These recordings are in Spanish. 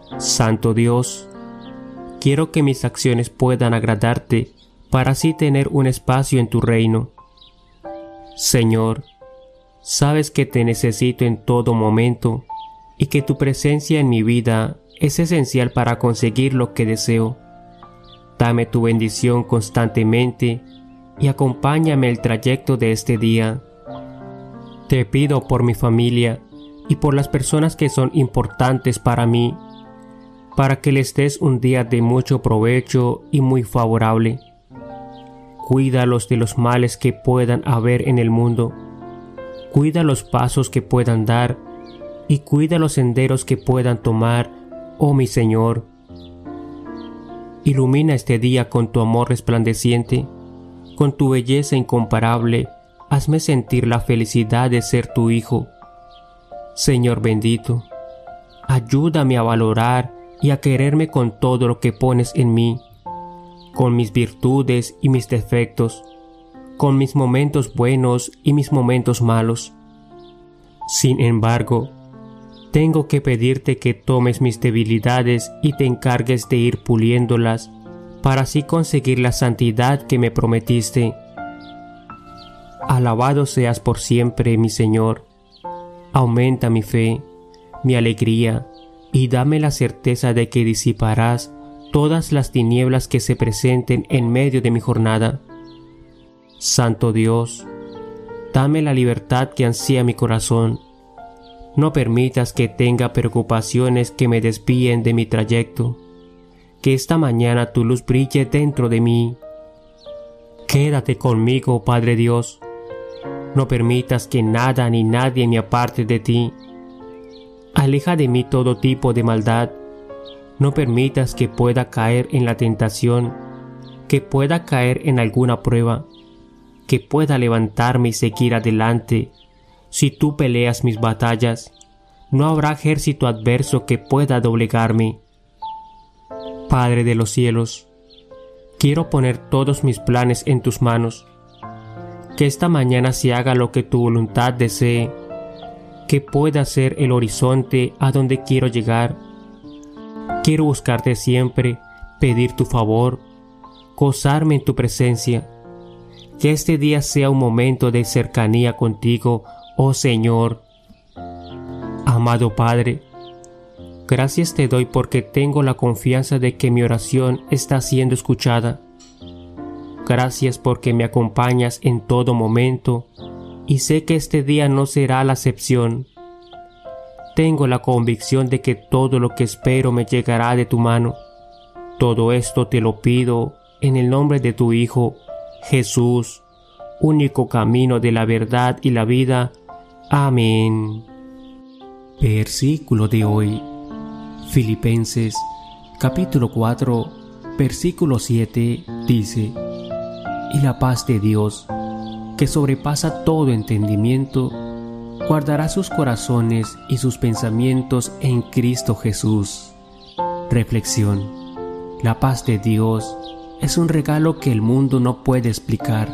Santo Dios, quiero que mis acciones puedan agradarte para así tener un espacio en tu reino. Señor, sabes que te necesito en todo momento y que tu presencia en mi vida es esencial para conseguir lo que deseo. Dame tu bendición constantemente y acompáñame el trayecto de este día. Te pido por mi familia y por las personas que son importantes para mí, para que les des un día de mucho provecho y muy favorable. Cuídalos de los males que puedan haber en el mundo. Cuida los pasos que puedan dar y cuida los senderos que puedan tomar, oh mi Señor. Ilumina este día con tu amor resplandeciente, con tu belleza incomparable. Hazme sentir la felicidad de ser tu hijo. Señor bendito, ayúdame a valorar y a quererme con todo lo que pones en mí, con mis virtudes y mis defectos, con mis momentos buenos y mis momentos malos. Sin embargo, tengo que pedirte que tomes mis debilidades y te encargues de ir puliéndolas para así conseguir la santidad que me prometiste. Alabado seas por siempre, mi Señor. Aumenta mi fe, mi alegría, y dame la certeza de que disiparás todas las tinieblas que se presenten en medio de mi jornada. Santo Dios, dame la libertad que ansía mi corazón. No permitas que tenga preocupaciones que me desvíen de mi trayecto. Que esta mañana tu luz brille dentro de mí. Quédate conmigo, Padre Dios. No permitas que nada ni nadie me aparte de ti. Aleja de mí todo tipo de maldad. No permitas que pueda caer en la tentación, que pueda caer en alguna prueba, que pueda levantarme y seguir adelante. Si tú peleas mis batallas, no habrá ejército adverso que pueda doblegarme. Padre de los cielos, quiero poner todos mis planes en tus manos. Que esta mañana se haga lo que tu voluntad desee, que pueda ser el horizonte a donde quiero llegar. Quiero buscarte siempre, pedir tu favor, gozarme en tu presencia. Que este día sea un momento de cercanía contigo, oh Señor. Amado Padre, gracias te doy porque tengo la confianza de que mi oración está siendo escuchada. Gracias porque me acompañas en todo momento y sé que este día no será la excepción. Tengo la convicción de que todo lo que espero me llegará de tu mano. Todo esto te lo pido en el nombre de tu Hijo, Jesús, único camino de la verdad y la vida. Amén. Versículo de hoy. Filipenses, capítulo 4, versículo 7, dice: Y la paz de Dios, que sobrepasa todo entendimiento, guardará sus corazones y sus pensamientos en Cristo Jesús. Reflexión. La paz de Dios es un regalo que el mundo no puede explicar.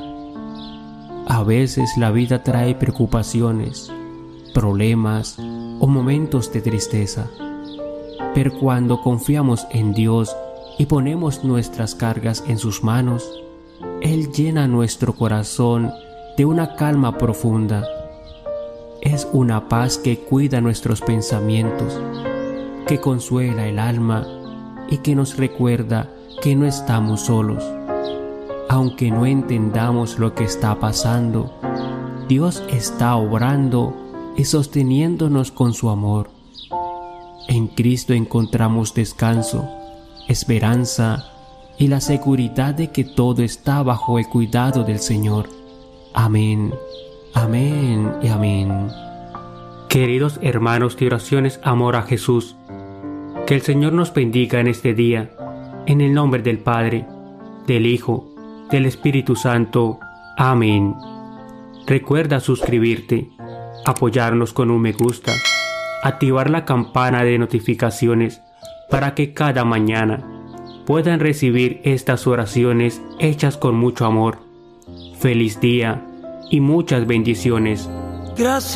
A veces la vida trae preocupaciones, problemas o momentos de tristeza. Pero cuando confiamos en Dios y ponemos nuestras cargas en sus manos, Él llena nuestro corazón de una calma profunda. Es una paz que cuida nuestros pensamientos, que consuela el alma y que nos recuerda que no estamos solos. Aunque no entendamos lo que está pasando, Dios está obrando y sosteniéndonos con su amor. En Cristo encontramos descanso, esperanza y la seguridad de que todo está bajo el cuidado del Señor. Amén, amén y amén. Queridos hermanos de oraciones Amor a Jesús, que el Señor nos bendiga en este día, en el nombre del Padre, del Hijo, del Espíritu Santo. Amén. Recuerda suscribirte, apoyarnos con un me gusta, activar la campana de notificaciones para que cada mañana puedan recibir estas oraciones hechas con mucho amor. Feliz día y muchas bendiciones. Gracias.